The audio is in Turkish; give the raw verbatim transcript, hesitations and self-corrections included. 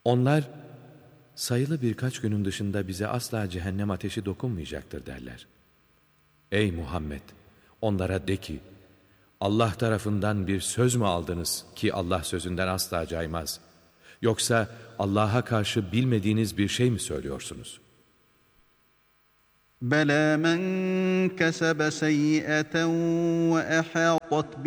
Onlar, sayılı birkaç günün dışında bize asla cehennem ateşi dokunmayacaktır derler. Ey Muhammed! Onlara de ki, Allah tarafından bir söz mü aldınız ki Allah sözünden asla caymaz? Yoksa Allah'a karşı bilmediğiniz bir şey mi söylüyorsunuz? بَلَى مَنْ كَسَبَ سَيِّئَةً وَأَحَاطَتْ